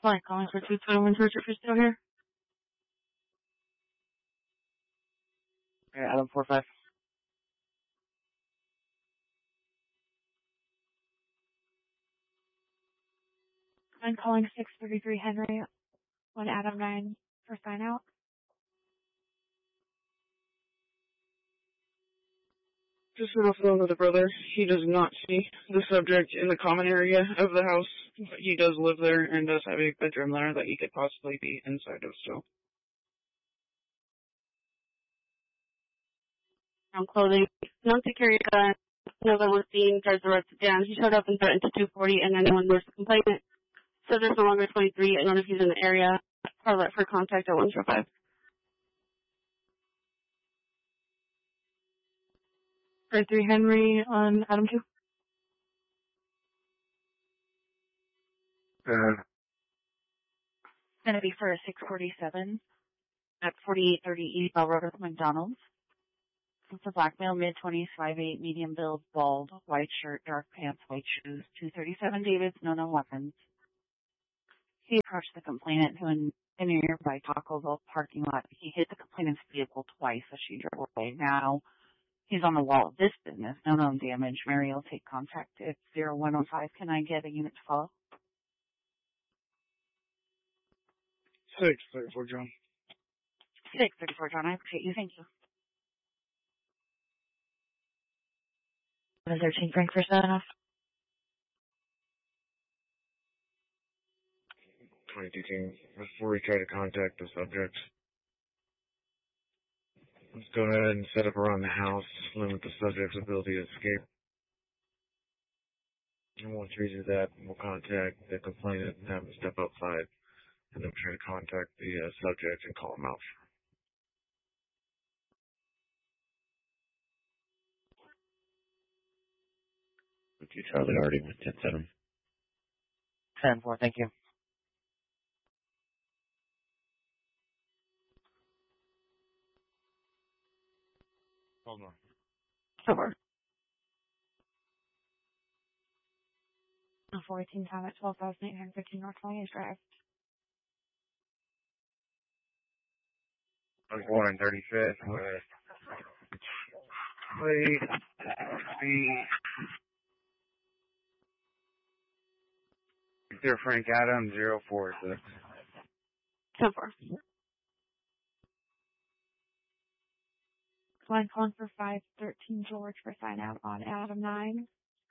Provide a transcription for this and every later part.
Hi, calling for 221 Church if you're still here. Okay, Adam 45. I'm calling 633 Henry on Adam 9 for sign out. Just went off the phone with a brother. He does not see the subject in the common area of the house. But he does live there and does have a bedroom there that he could possibly be inside of still. From clothing, known to carry a gun. No one was seen, drives the road down. He showed up and threatened to 240 and then anyone was the complainant. So there's no longer 23. I don't know if he's in the area. I'll for contact at 145. 33 Henry on Adam 2. Going to be for a 647 at 4830 East Bell Road with McDonald's. It's a black male, mid-20s, 5'8", medium build, bald, white shirt, dark pants, white shoes, 237 Davids, no weapons. He approached the complainant who in a nearby Taco Bell parking lot. He hit the complainant's vehicle twice as she drove away. Now he's on the wall of this business, no known damage. Mary will take contact at 0105. Can I get a unit to follow? 634 John. 634 John, I appreciate you. Thank you. 13 Frank for set off. 22 team, before we try to contact the subject, let's go ahead and set up around the house, limit the subject's ability to escape. And once we do that, we'll contact the complainant and have him step outside, and then try to contact the subject and call him out. Okay, Charlie already went 10-7. 10-4, thank you. Hold on. Over. 14 time at 12,815 North Williams Drive. I was born in 35th. Please be Victor Frank Adam 046. So far. So I'm calling for 513 George for sign out on Adam 9.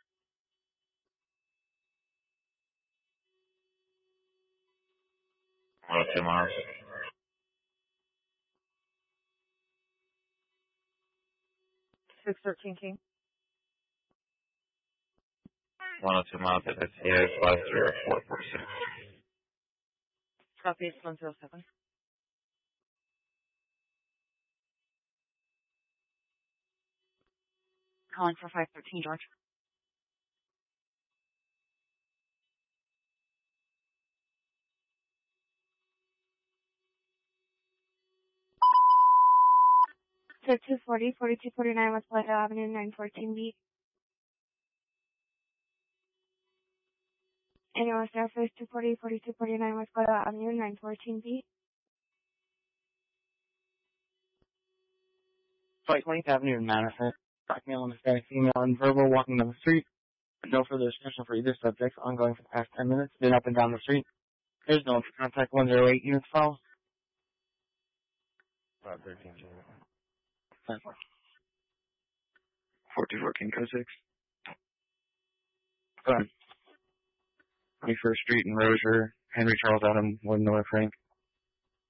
Oh, 2 miles. 613 King. 102 miles at SCA 50446. Copy is 107. Calling for 513 George. So 240, 4249 West Plato Avenue, 914B. Annual Surface 240, 4249 West Plato Avenue, 914B. 20th Avenue in Madison. Black male and Hispanic female and verbal walking down the street. No further discussion for either subject. Ongoing for the past 10 minutes. Been up and down the street. There's no one for contact 108 units follow. 513 J. 10-4. 44 King Code 6. Go ahead. 21st Street in Rozier. Henry Charles Adam, Wood North Frank.